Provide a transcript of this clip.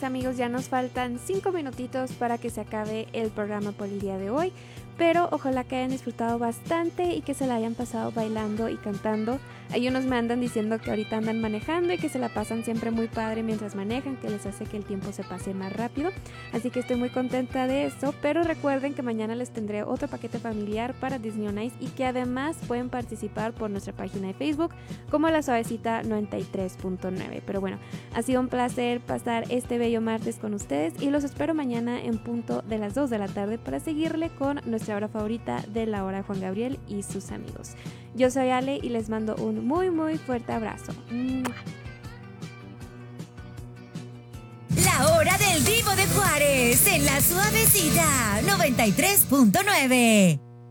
amigos, ya nos faltan 5 minutitos para que se acabe el programa por el día de hoy, pero ojalá que hayan disfrutado bastante y que se la hayan pasado bailando y cantando. Hay unos me andan diciendo que ahorita andan manejando y que se la pasan siempre muy padre mientras manejan, que les hace que el tiempo se pase más rápido, así que estoy muy contenta de eso. Pero recuerden que mañana les tendré otro paquete familiar para Disney on Ice y que además pueden participar por nuestra página de Facebook como La Suavecita 93.9. Pero bueno, ha sido un placer pasar este bello martes con ustedes y los espero mañana en punto de las 2 de la tarde para seguirle con nuestra hora favorita de la hora Juan Gabriel y sus amigos. Yo soy Ale y les mando un muy muy fuerte abrazo. La hora del Divo de Juárez en La Suavecita 93.9.